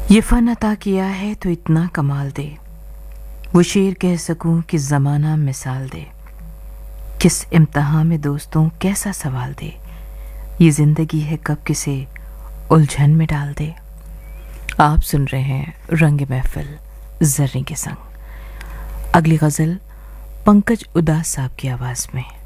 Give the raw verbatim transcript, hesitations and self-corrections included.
ये फन अता किया है तो इतना कमाल दे, वो शेर कह सकूं कि ज़माना मिसाल दे। किस इम्तिहान में दोस्तों कैसा सवाल दे, ये ज़िंदगी है कब किसे उलझन में डाल दे। आप सुन रहे हैं रंग महफिल ज़र्री के संग। अगली गज़ल पंकज उदास साहब की आवाज़ में।